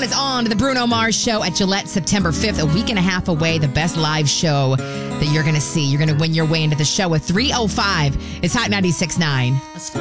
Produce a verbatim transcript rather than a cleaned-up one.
Countdown is on to the Bruno Mars show at Gillette September fifth, a week and a half away. The best live show that you're going to see. You're going to win your way into the show with three oh five. It's Hot ninety-six point nine.